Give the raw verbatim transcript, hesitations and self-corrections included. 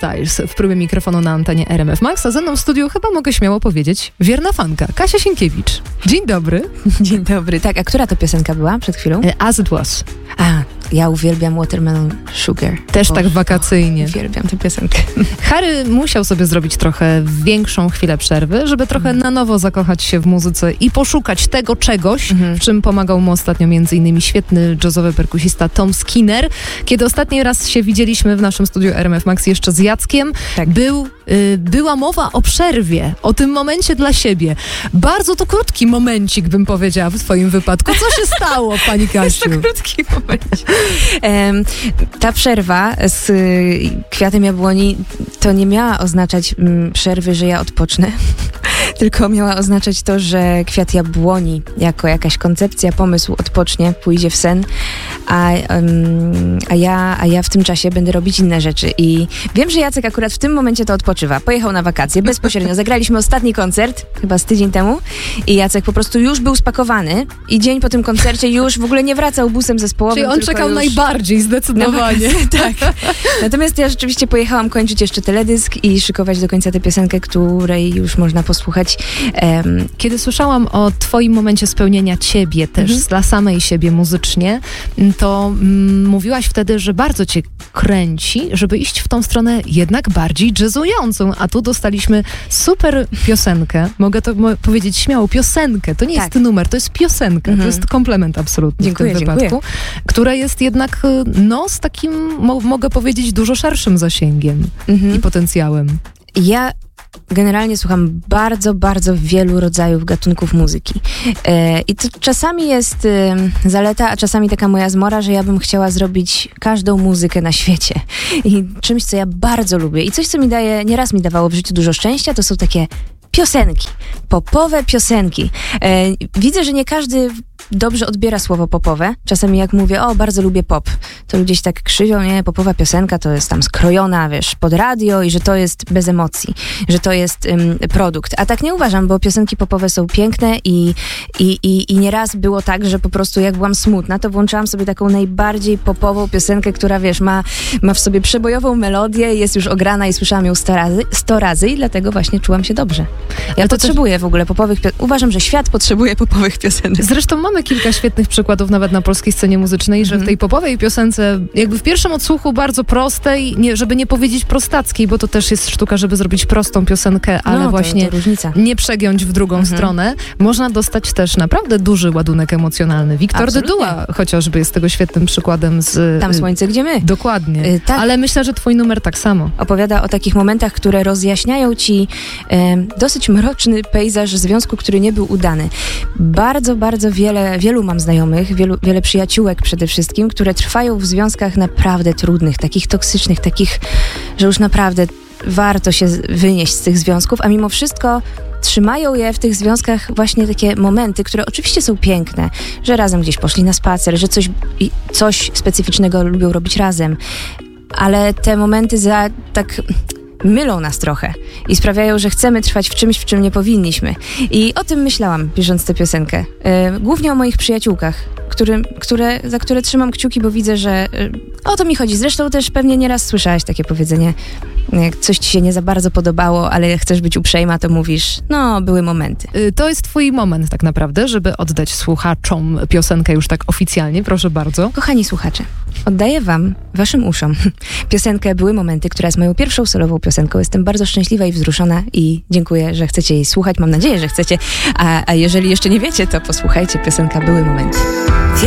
Styles w próbie mikrofonu na antenie R M F Max, a ze mną w studiu chyba mogę śmiało powiedzieć wierna fanka, Kasia Sienkiewicz. Dzień dobry. Dzień dobry. Tak, a która to piosenka była przed chwilą? As It Was. A, ja uwielbiam Watermelon Sugar. Też o, tak wakacyjnie. O, uwielbiam tę piosenkę. Harry musiał sobie zrobić trochę większą chwilę przerwy, żeby trochę mm. na nowo zakochać się w muzyce i poszukać tego czegoś, mm-hmm. w czym pomagał mu ostatnio między innymi świetny jazzowy perkusista Tom Skinner. Kiedy ostatni raz się widzieliśmy w naszym studiu R M F Max jeszcze z Jackiem, tak. był, y, była mowa o przerwie, o tym momencie dla siebie. Bardzo to krótki momencik, bym powiedziała w twoim wypadku. Co się stało, pani Kasiu? Jest to krótki momencik. Um, ta przerwa z y, kwiatem jabłoni to nie miała oznaczać mm, przerwy, że ja odpocznę, tylko miała oznaczać to, że kwiat jabłoni jako jakaś koncepcja, pomysł odpocznie, pójdzie w sen, a, um, a, ja, a ja w tym czasie będę robić inne rzeczy. I wiem, że Jacek akurat w tym momencie to odpoczywa. Pojechał na wakacje bezpośrednio. Zagraliśmy ostatni koncert, chyba z tydzień temu, i Jacek po prostu już był spakowany i dzień po tym koncercie już w ogóle nie wracał busem zespołowym. Czyli on czekał już... najbardziej, zdecydowanie. Tak. Natomiast ja rzeczywiście pojechałam kończyć jeszcze teledysk i szykować do końca tę piosenkę, której już można posłuchać. Um, Kiedy słyszałam o twoim momencie spełnienia ciebie też, mhm. dla samej siebie muzycznie, to mm, mówiłaś wtedy, że bardzo cię kręci, żeby iść w tą stronę jednak bardziej jazzującą, a tu dostaliśmy super piosenkę, mogę to mo- powiedzieć śmiało, piosenkę, to nie tak. jest numer, to jest piosenka, mhm. to jest komplement absolutnie dziękuję, w tym dziękuję. wypadku, która jest jednak, no, z takim, mo- mogę powiedzieć, dużo szerszym zasięgiem mhm. i potencjałem. Ja generalnie słucham bardzo, bardzo wielu rodzajów gatunków muzyki. E, I to czasami jest e, zaleta, a czasami taka moja zmora, że ja bym chciała zrobić każdą muzykę na świecie. I czymś, co ja bardzo lubię i coś, co mi daje, nieraz mi dawało w życiu dużo szczęścia, to są takie piosenki, popowe piosenki. E, widzę, że nie każdy dobrze odbiera słowo popowe. Czasami jak mówię, o, bardzo lubię pop, to ludzie się tak krzywią, nie, popowa piosenka to jest tam skrojona, wiesz, pod radio i że to jest bez emocji, że to jest um, produkt. A tak nie uważam, bo piosenki popowe są piękne i, i, i, i nieraz było tak, że po prostu jak byłam smutna, to włączałam sobie taką najbardziej popową piosenkę, która, wiesz, ma, ma w sobie przebojową melodię, jest już ograna i słyszałam ją sto razy, sto razy i dlatego właśnie czułam się dobrze. Ja potrzebuję też... w ogóle popowych piosenek. Uważam, że świat potrzebuje popowych piosenek. Zresztą mamy kilka świetnych przykładów nawet na polskiej scenie muzycznej, że mm. w tej popowej piosence, jakby w pierwszym odsłuchu bardzo prostej, nie, żeby nie powiedzieć prostackiej, bo to też jest sztuka, żeby zrobić prostą piosenkę, ale no, właśnie to, to nie przegiąć w drugą mm-hmm. stronę, można dostać też naprawdę duży ładunek emocjonalny. Wiktor Dyduła chociażby jest tego świetnym przykładem z... Tam słońce, gdzie my. Dokładnie. Y, tak. Ale myślę, że twój numer tak samo. Opowiada o takich momentach, które rozjaśniają ci e, dosyć mroczny pejzaż związku, który nie był udany. Bardzo, bardzo wiele, wielu mam znajomych, wielu, wiele przyjaciółek przede wszystkim, które trwają w związkach naprawdę trudnych, takich toksycznych, takich, że już naprawdę warto się wynieść z tych związków, a mimo wszystko trzymają je w tych związkach właśnie takie momenty, które oczywiście są piękne, że razem gdzieś poszli na spacer, że coś, coś specyficznego lubią robić razem, ale te momenty za tak... mylą nas trochę i sprawiają, że chcemy trwać w czymś, w czym nie powinniśmy. I o tym myślałam, pisząc tę piosenkę. Yy, głównie o moich przyjaciółkach, którym, które, za które trzymam kciuki, bo widzę, że yy, o to mi chodzi. Zresztą też pewnie nieraz słyszałaś takie powiedzenie, jak coś ci się nie za bardzo podobało, ale chcesz być uprzejma, to mówisz, no, były momenty. Yy, to jest twój moment tak naprawdę, żeby oddać słuchaczom piosenkę już tak oficjalnie. Proszę bardzo. Kochani słuchacze, oddaję wam, waszym uszom, piosenkę Były momenty, która jest moją pierwszą solową piosenką. Jestem bardzo szczęśliwa i wzruszona i dziękuję, że chcecie jej słuchać. Mam nadzieję, że chcecie. A, a jeżeli jeszcze nie wiecie, to posłuchajcie. Piosenka Były momenty.